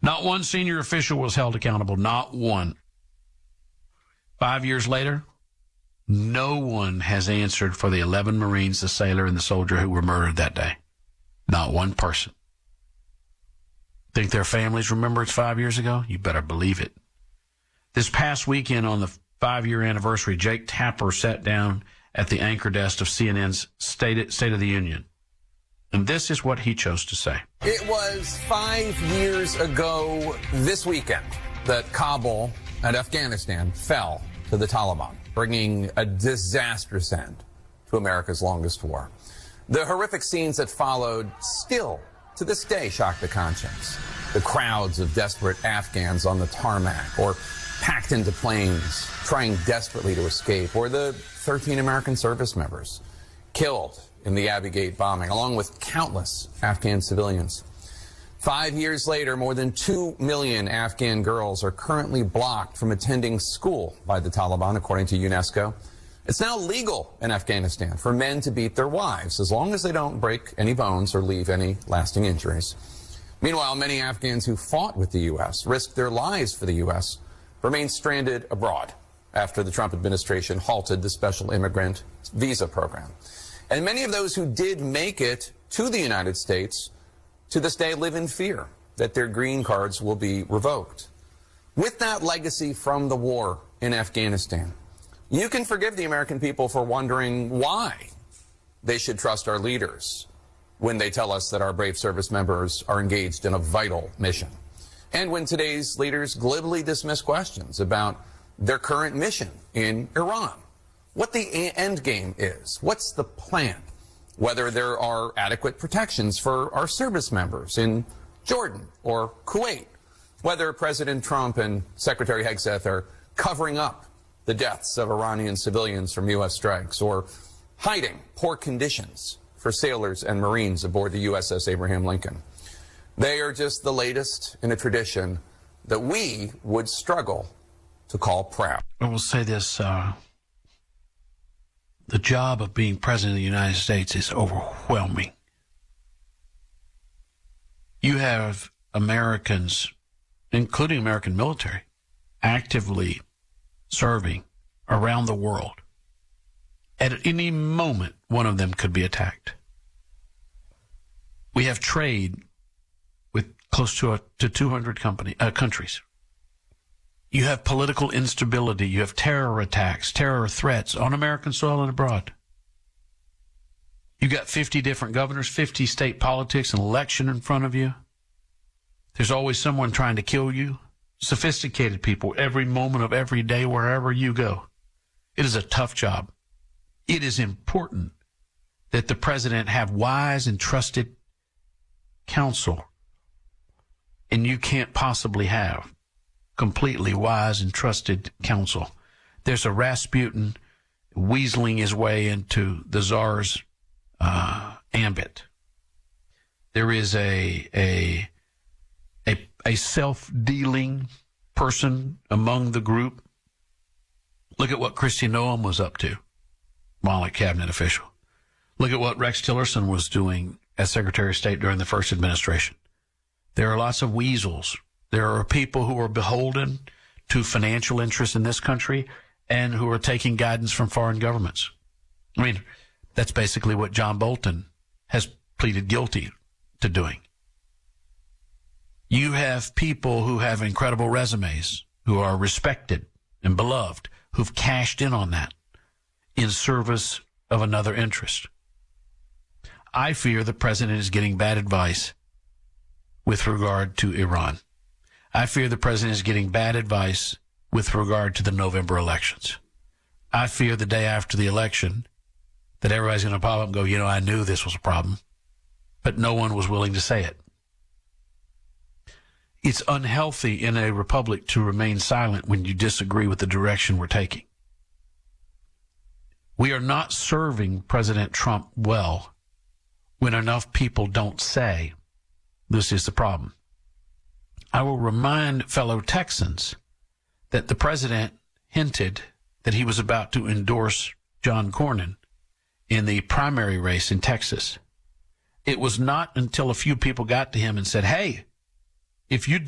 Not one senior official was held accountable, not one. 5 years later, no one has answered for the 11 Marines, the sailor, and the soldier who were murdered that day. Not one person. Think their families remember it's 5 years ago? You better believe it. This past weekend on the 5-year anniversary, Jake Tapper sat down at the anchor desk of CNN's State of the Union. And this is what he chose to say. It was 5 years ago this weekend that Kabul and Afghanistan fell to the Taliban, bringing a disastrous end to America's longest war. The horrific scenes that followed still, to this day, shock the conscience. The crowds of desperate Afghans on the tarmac, or packed into planes, trying desperately to escape, or the 13 American service members killed in the Abbey Gate bombing, along with countless Afghan civilians. 5 years later, more than 2 million Afghan girls are currently blocked from attending school by the Taliban, according to UNESCO. It's now legal in Afghanistan for men to beat their wives, as long as they don't break any bones or leave any lasting injuries. Meanwhile, many Afghans who fought with the U.S., risked their lives for the U.S., remain stranded abroad after the Trump administration halted the special immigrant visa program. And many of those who did make it to the United States to this day live in fear that their green cards will be revoked. With that legacy from the war in Afghanistan, you can forgive the American people for wondering why they should trust our leaders when they tell us that our brave service members are engaged in a vital mission. And when today's leaders glibly dismiss questions about their current mission in Iran, what the end game is, what's the plan, whether there are adequate protections for our service members in Jordan or Kuwait, whether President Trump and Secretary Hegseth are covering up the deaths of Iranian civilians from U.S. strikes, or hiding poor conditions for sailors and Marines aboard the USS Abraham Lincoln. They are just the latest in a tradition that we would struggle to call proud. I will say this, the job of being president of the United States is overwhelming. You have Americans, including American military, actively serving around the world. At any moment, one of them could be attacked. We have trade with close to 200 countries. You have political instability. You have terror attacks, terror threats on American soil and abroad. You got 50 different governors, 50 state politics, an election in front of you. There's always someone trying to kill you. Sophisticated people every moment of every day, wherever you go. It is a tough job. It is important that the president have wise and trusted counsel, and you can't possibly have completely wise and trusted counsel. There's a Rasputin weaseling his way into the czar's ambit. There is a self-dealing person among the group. Look at what Kristi Noem was up to while a cabinet official. Look at what Rex Tillerson was doing as Secretary of State during the first administration. There are lots of weasels. There are people who are beholden to financial interests in this country and who are taking guidance from foreign governments. I mean, that's basically what John Bolton has pleaded guilty to doing. You have people who have incredible resumes, who are respected and beloved, who've cashed in on that in service of another interest. I fear the president is getting bad advice with regard to Iran. I fear the president is getting bad advice with regard to the November elections. I fear the day after the election that everybody's going to pop up and go, you know, I knew this was a problem, but no one was willing to say it. It's unhealthy in a republic to remain silent when you disagree with the direction we're taking. We are not serving President Trump well when enough people don't say this is the problem. I will remind fellow Texans that the president hinted that he was about to endorse John Cornyn in the primary race in Texas. It was not until a few people got to him and said, hey, if you